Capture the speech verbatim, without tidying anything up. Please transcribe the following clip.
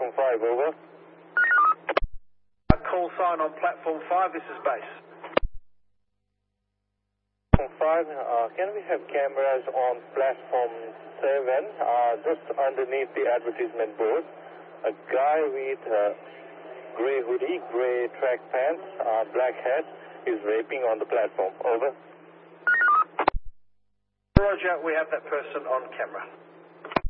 platform five, over. A call sign on platform five, this is base. Platform five, uh, can we have cameras on platform seven, uh, just underneath the advertisement board? A guy with uh, grey hoodie, grey track pants, uh, black hat is vaping on the platform, over. Roger, we have that person on camera.